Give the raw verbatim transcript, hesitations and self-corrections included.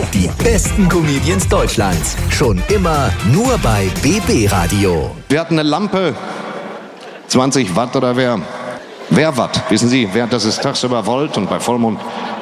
Die besten Comedians Deutschlands. Schon immer nur bei B B Radio. Wir hatten eine Lampe, zwanzig Watt oder wer? Wer Watt? Wissen Sie, wer das ist tagsüber Volt und bei Vollmond